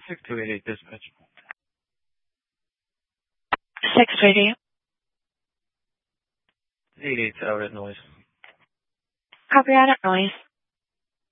6288 dispatch. 688. 88 out at noise. Copy out at noise.